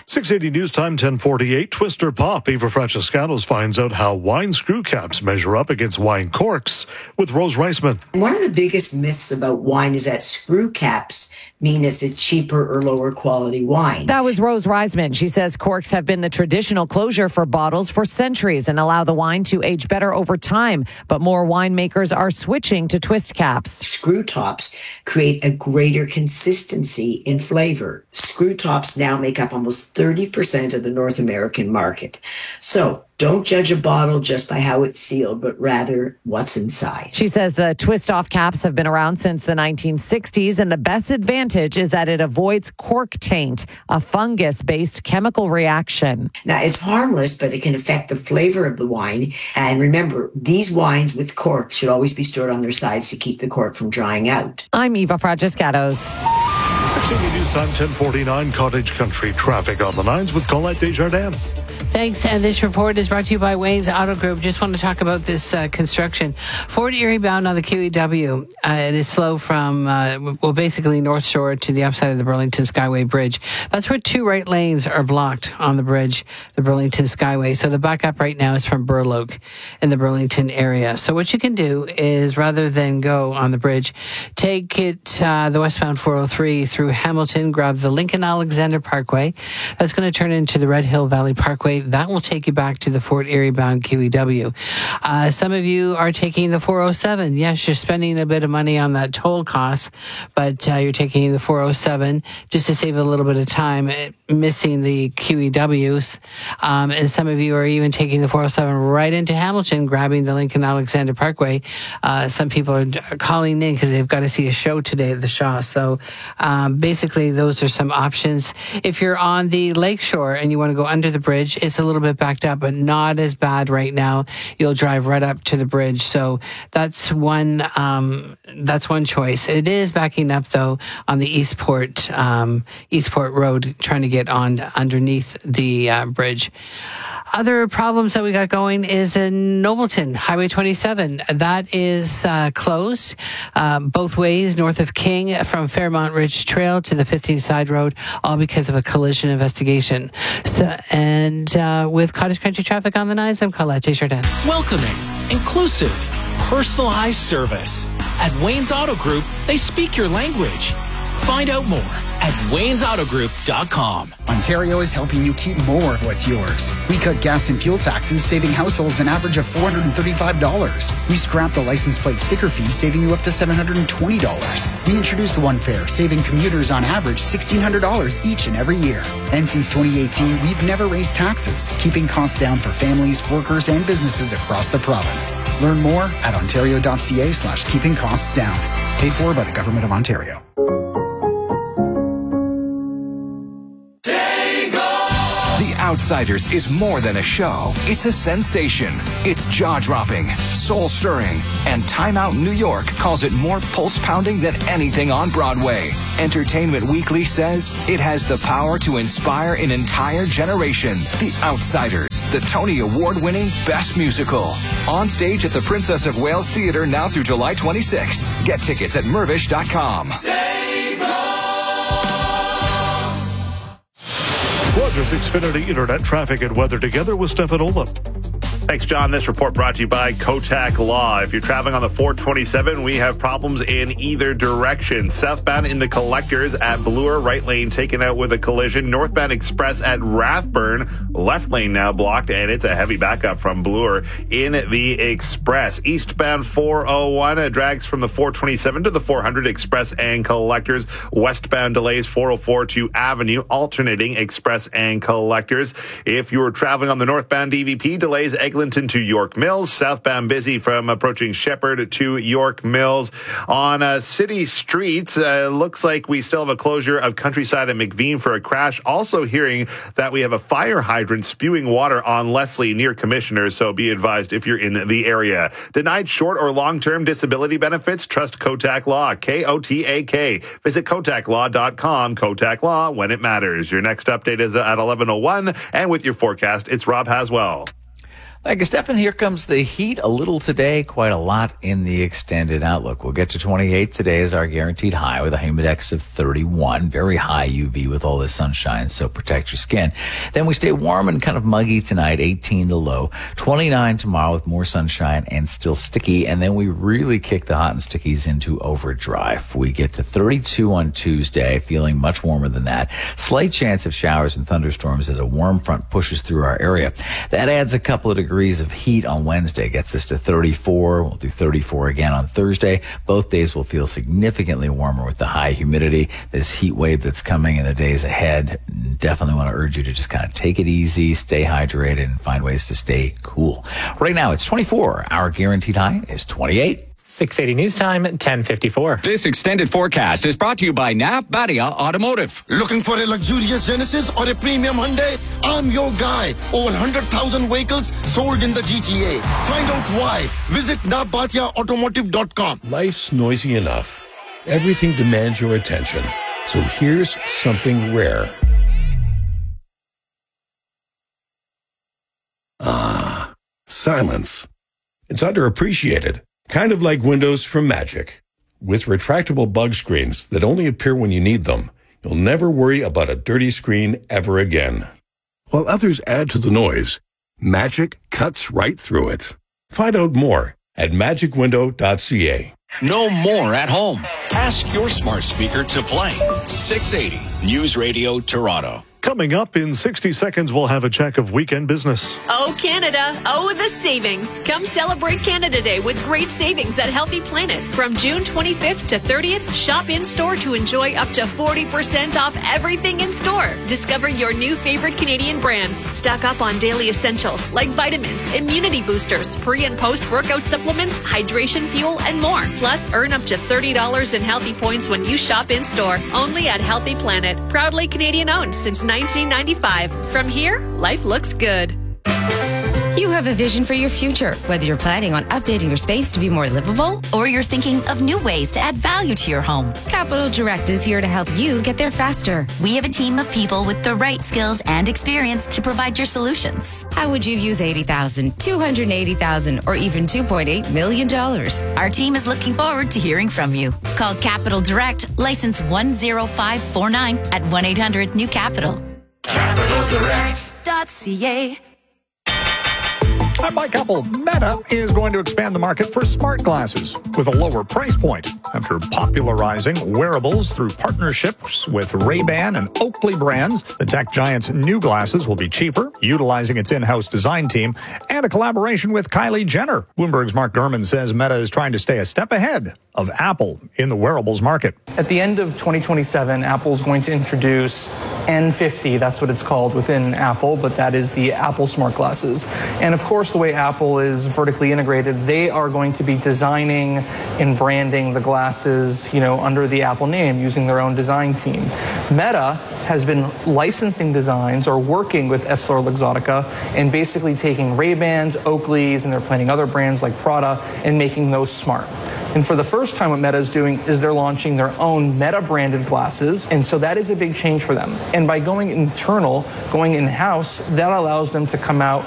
680 News Time, 1048. Twister Pop. Eva Francescanos finds out how wine screw caps measure up against wine corks with Rose Reisman. One of the biggest myths about wine is that screw caps mean it's a cheaper or lower quality wine. That was Rose Reisman. She says corks have been the traditional closure for bottles for centuries and allow the wine to age better over time. But more winemakers are switching to twist caps. Screw tops create a greater consistency in flavor. Screw tops now make up almost 30% of the North American market. So don't judge a bottle just by how it's sealed, but rather what's inside. She says the twist-off caps have been around since the 1960s, and the best advantage is that it avoids cork taint, a fungus-based chemical reaction. Now, it's harmless, but it can affect the flavor of the wine. And remember, these wines with cork should always be stored on their sides to keep the cork from drying out. I'm Eva Francescanos. 680 News Time, 1049. Cottage Country traffic on the 9s with Colette Desjardins. Thanks. And this report is brought to you by Wayne's Auto Group. Just want to talk about this construction. Fort Erie bound on the QEW. It is slow from, basically North Shore to the upside of the Burlington Skyway Bridge. That's where 2 right lanes are blocked on the bridge, the Burlington Skyway. So the backup right now is from Burloak in the Burlington area. So what you can do is, rather than go on the bridge, take it the westbound 403 through Hamilton, grab the Lincoln Alexander Parkway. That's going to turn into the Red Hill Valley Parkway. That will take you back to the Fort Erie bound QEW. Some of you are taking the 407. Yes, you're spending a bit of money on that toll cost, but you're taking the 407 just to save a little bit of time, missing the QEWs. And some of you are even taking the 407 right into Hamilton, grabbing the Lincoln Alexander Parkway. Some people are calling in because they've got to see a show today at the Shaw. So basically, those are some options. If you're on the lakeshore and you want to go under the bridge, it's a little bit backed up, but not as bad right now. You'll drive right up to the bridge. So that's one choice. It is backing up though on the Eastport Road, trying to get on underneath the bridge. Other problems that we got going is in Nobleton, Highway 27. That is closed both ways, north of King, from Fairmont Ridge Trail to the 15th Side Road, all because of a collision investigation. With Cottage Country traffic on the 9s, I'm Colette Desjardins. Welcoming, inclusive, personalized service. At Wayne's Auto Group, they speak your language. Find out more at waynesautogroup.com. Ontario is helping you keep more of what's yours. We cut gas and fuel taxes, saving households an average of $435. We scrapped the license plate sticker fee, saving you up to $720. We introduced One Fare, saving commuters on average $1,600 each and every year. And since 2018, we've never raised taxes, keeping costs down for families, workers, and businesses across the province. Learn more at ontario.ca/keeping costs down. Paid for by the Government of Ontario. Outsiders is more than a show. It's a sensation. It's jaw-dropping, soul-stirring, and Time Out New York calls it more pulse-pounding than anything on Broadway. Entertainment Weekly says it has the power to inspire an entire generation. The Outsiders, the Tony Award-winning Best Musical. On stage at the Princess of Wales Theatre now through July 26th. Get tickets at Mirvish.com. Rogers Xfinity Internet traffic and weather together with Stefan Olin. Thanks, John. This report brought to you by Kotak Law. If you're traveling on the 427, we have problems in either direction. Southbound in the Collectors at Bloor, right lane taken out with a collision. Northbound Express at Rathburn, left lane now blocked, and it's a heavy backup from Bloor in the Express. Eastbound 401 drags from the 427 to the 400 Express and Collectors. Westbound delays 404 to Avenue, alternating Express and Collectors. If you're traveling on the northbound DVP, delays Eglinton to York Mills. Southbound busy from approaching Shepherd to York Mills. On city streets, looks like we still have a closure of Countryside and McVean for a crash. Also hearing that we have a fire hydrant spewing water on Leslie near Commissioner, so be advised if you're in the area. Denied short or long-term disability benefits? Trust Kotak Law, Kotak. Visit kotaklaw.com. Kotak Law, when it matters. Your next update is at 11:01, and with your forecast, it's Rob Haswell. Like a step in, here comes the heat a little today, quite a lot in the extended outlook. We'll get to 28 today as our guaranteed high with a humidex of 31. Very high UV with all this sunshine, so protect your skin. Then we stay warm and kind of muggy tonight, 18 the low. 29 tomorrow with more sunshine and still sticky. And then we really kick the hot and stickies into overdrive. We get to 32 on Tuesday, feeling much warmer than that. Slight chance of showers and thunderstorms as a warm front pushes through our area. That adds a couple of degrees of heat on Wednesday, gets us to 34. We'll do 34 again on Thursday. Both days will feel significantly warmer with the high humidity. This heat wave that's coming in the days ahead, definitely want to urge you to just kind of take it easy, stay hydrated, and find ways to stay cool. Right now, it's 24. Our guaranteed high is 28. 680 News Time, 10:54. This extended forecast is brought to you by Nav Badia Automotive. Looking for a luxurious Genesis or a premium Hyundai? I'm your guy. Over 100,000 vehicles sold in the GTA. Find out why. Visit navbatiaautomotive.com. Life's noisy enough. Everything demands your attention. So here's something rare. Silence. It's underappreciated. Kind of like windows from Magic. With retractable bug screens that only appear when you need them, you'll never worry about a dirty screen ever again. While others add to the noise, Magic cuts right through it. Find out more at magicwindow.ca. No more at home. Ask your smart speaker to play 680 News Radio Toronto. Coming up in 60 seconds, we'll have a check of weekend business. Oh, Canada. Oh, the savings. Come celebrate Canada Day with great savings at Healthy Planet. From June 25th to 30th, shop in-store to enjoy up to 40% off everything in store. Discover your new favorite Canadian brands. Stock up on daily essentials like vitamins, immunity boosters, pre- and post-workout supplements, hydration fuel, and more. Plus, earn up to $30 in healthy points when you shop in-store. Only at Healthy Planet. Proudly Canadian-owned since 1995. From here, life looks good. You have a vision for your future, whether you're planning on updating your space to be more livable or you're thinking of new ways to add value to your home. Capital Direct is here to help you get there faster. We have a team of people with the right skills and experience to provide your solutions. How would you use $80,000, $280,000, or even $2.8 million? Our team is looking forward to hearing from you. Call Capital Direct, license 10549 at 1-800-NEW-CAPITAL. CapitalDirect.ca. I'm Mike Apple. Meta is going to expand the market for smart glasses with a lower price point. After popularizing wearables through partnerships with Ray-Ban and Oakley brands, the tech giant's new glasses will be cheaper, utilizing its in-house design team, and a collaboration with Kylie Jenner. Bloomberg's Mark Gurman says Meta is trying to stay a step ahead of Apple in the wearables market. At the end of 2027, Apple's going to introduce N50, that's what it's called within Apple, but that is the Apple smart glasses. And of course, the way Apple is vertically integrated, they are going to be designing and branding the glasses, under the Apple name, using their own design team. Meta has been licensing designs or working with EssilorLuxottica and basically taking Ray-Bans, Oakleys, and they're planning other brands like Prada and making those smart. And for the first time, what Meta is doing is they're launching their own Meta-branded glasses. And so that is a big change for them. And by going internal, going in-house, that allows them to come out